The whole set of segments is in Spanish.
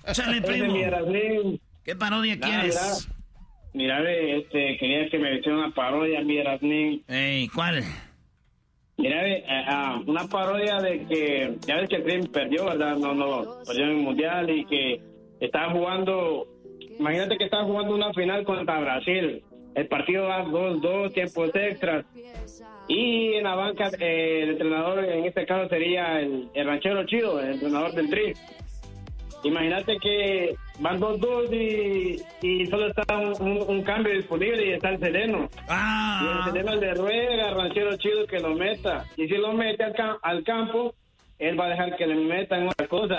Chale, primo. ¿Qué parodia quieres? Mira, quería que me hiciera una parodia, mi Erasnín. Ey, ¿cuál? Mira, una parodia de que, ya ves que el Dream perdió, ¿verdad? No, perdió en el Mundial y que estaba jugando, imagínate que estaba jugando una final contra Brasil. El partido va 2-2, tiempos extras. Y en la banca, el entrenador en este caso sería el ranchero Chido, el entrenador del Tri. Imagínate que van 2-2 y solo está un cambio disponible y está el Sereno. Y el Sereno le ruega al ranchero Chido que lo meta. Y si lo mete al campo, él va a dejar que le metan otra cosa.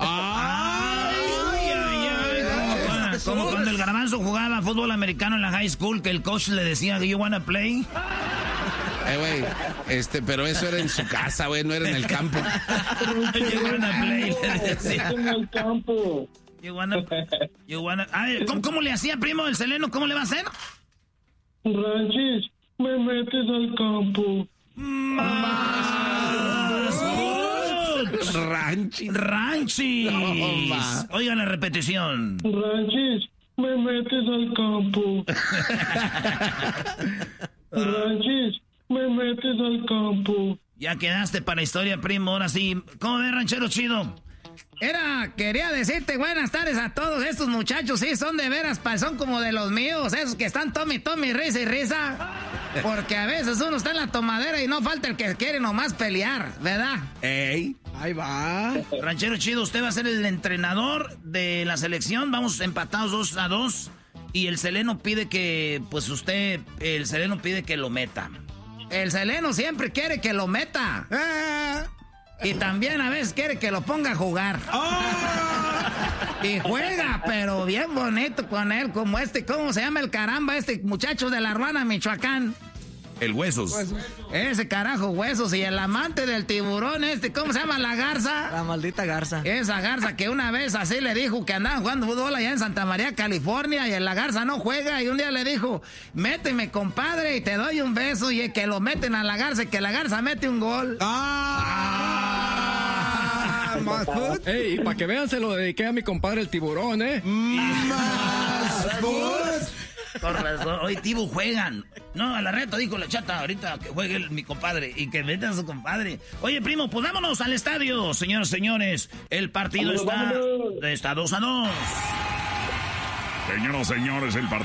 Como cuando el Garbanzo jugaba fútbol americano en la high school, que el coach le decía, "Do you wanna play?" Güey, pero eso era en su casa, güey, no era en el campo. You wanna play, le decía. En el campo. You wanna... A ver, ¿cómo le hacía, primo, el Seleno? ¿Cómo le va a hacer? Ranchis, me metes al campo. Ranchis. No, oigan la repetición. Ranchis, me metes al campo. Ranchis, me metes al campo. Ya quedaste para historia, primo. Ahora sí. ¿Cómo ves, ranchero Chido? Quería decirte buenas tardes a todos estos muchachos. Sí, son de veras, son como de los míos. Esos que están tome, risa y risa. Porque a veces uno está en la tomadera y no falta el que quiere nomás pelear, ¿verdad? ¡Ey! Ahí va. Ranchero Chido, usted va a ser el entrenador de la selección. Vamos empatados 2-2. Y el Seleno pide que, el Seleno pide que lo meta. El Seleno siempre quiere que lo meta. Y también a veces quiere que lo ponga a jugar. Y juega, pero bien bonito con él, como ¿cómo se llama el caramba? Muchacho de la Aruana, Michoacán. El Huesos. Ese carajo, Huesos. Y el amante del tiburón, ¿cómo se llama? La Garza. La maldita Garza. Esa Garza que una vez así le dijo que andaban jugando fútbol allá en Santa María, California, y la Garza no juega, y un día le dijo, méteme, compadre, y te doy un beso, y que lo meten a la Garza, y que la Garza mete un gol. Ey, y para que vean, se lo dediqué a mi compadre el tiburón, Con razón. Hoy Tibu juegan. No, a la reta dijo la chata ahorita que juegue mi compadre y que meta a su compadre. Oye, primo, pues vámonos al estadio, señoras y señores. El partido está 2-2. Señoras y señores, el partido